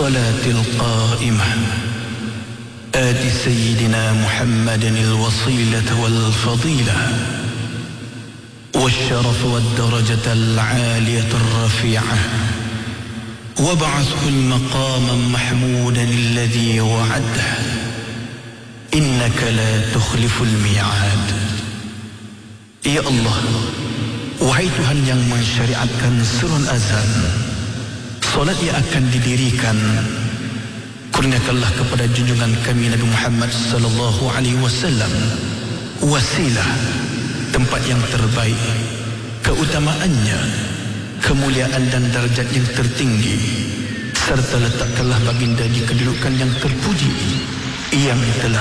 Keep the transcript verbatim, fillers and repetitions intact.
الصلاة القائمة آت سيدنا محمد الوصيلة والفضيلة والشرف والدرجة العالية الرفيعة وابعثه المقام محمودا الذي وعده إنك لا تخلف الميعاد. Ya Allah, wahai Tuhan yang mensyariatkan surun azan, solat yang akan didirikan, kurniakanlah kepada junjungan kami Nabi Muhammad sallallahu alaihi wasallam wasilah, tempat yang terbaik, keutamaannya, kemuliaan dan darjat yang tertinggi, serta letakkanlah baginda di kedudukan yang terpuji yang telah